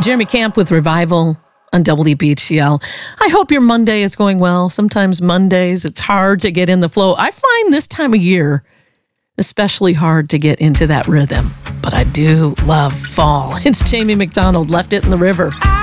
Jeremy Camp with Revival on WBHCL. I hope your Monday is going well. Sometimes Mondays, it's hard to get in the flow. I find this time of year especially hard to get into that rhythm, but I do love fall. It's Jamie McDonald, Left It in the River.